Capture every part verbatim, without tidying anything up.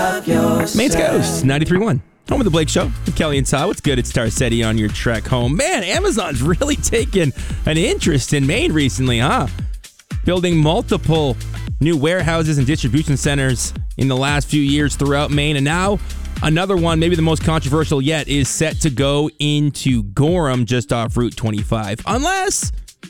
love yourself. Maine's Ghost, ninety-three point one. Home of the Blake Show with Kelly and Todd. What's good? It's Tarsetti on your trek home. Man, Amazon's really taken an interest in Maine recently, huh? Building multiple new warehouses and distribution centers in the last few years throughout Maine. And now another one, maybe the most controversial yet, is set to go into Gorham just off Route twenty-five. Unless,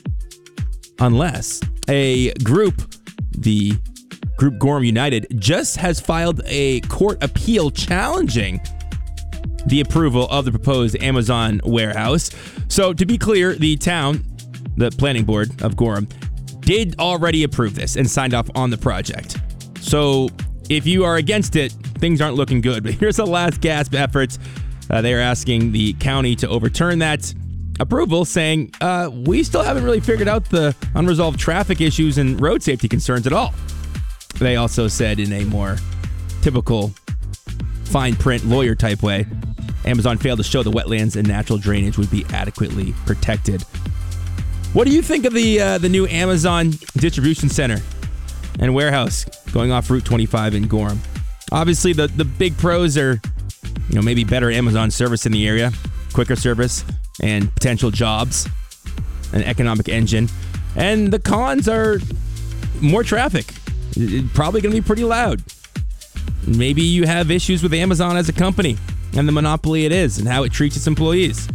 unless a group, the group Gorham United, just has filed a court appeal challenging the approval of the proposed Amazon warehouse. So to be clear, the town, the planning board of Gorham, did already approve this and signed off on the project. So if you are against it, things aren't looking good. But here's the last gasp efforts. Uh, they are asking the county to overturn that approval, saying, uh, we still haven't really figured out the unresolved traffic issues and road safety concerns at all. They also said in a more typical fine print lawyer type way, Amazon failed to show the wetlands and natural drainage would be adequately protected. What do you think of the uh, the new Amazon distribution center and warehouse going off Route twenty-five in Gorham? Obviously, the, the big pros are, you know, maybe better Amazon service in the area, quicker service, and potential jobs, an economic engine. And the cons are more traffic. It's probably going to be pretty loud. Maybe you have issues with Amazon as a company and the monopoly it is and how it treats its employees.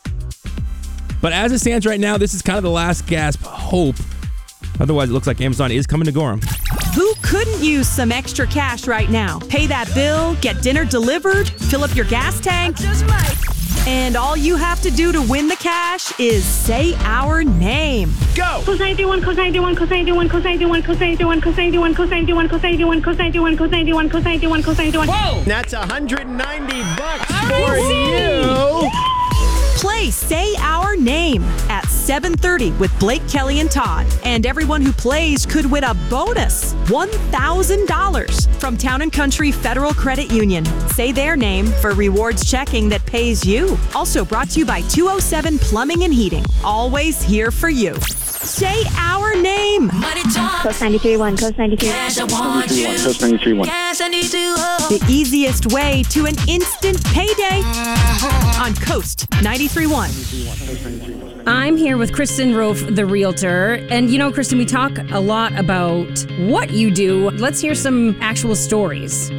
But as it stands right now, this is kind of the last gasp hope. Otherwise, it looks like Amazon is coming to Gorham. Who couldn't use some extra cash right now? Pay that bill, get dinner delivered, fill up your gas tank. And all you have to do to win the cash is say our name. Go! Cause ninety-one, cause ninety-one, cause ninety-one, cause ninety-one, cause ninety-one, cause ninety-one, cause ninety-one, cause ninety-one, cause ninety-one, cause ninety-one, cause ninety-one, cause ninety-one. Whoa! That's one hundred ninety bucks for you. Play Say Our Name at seven thirty with Blake, Kelly, and Todd. And everyone who plays could win a bonus, one thousand dollars from Town and Country Federal Credit Union. Say their name for rewards checking that pays you. Also brought to you by two oh seven Plumbing and Heating. Always here for you. Say our name. Money talk. Cause ninety-three one, cause ninety-three. Cash, I want you. Coast ninety-three point one. Cash, I need to hold. The easiest way to an instant payday on Coast ninety-three point one. I'm here with Kristen Rofe, the realtor. And you know, Kristen, we talk a lot about what you do. Let's hear some actual stories.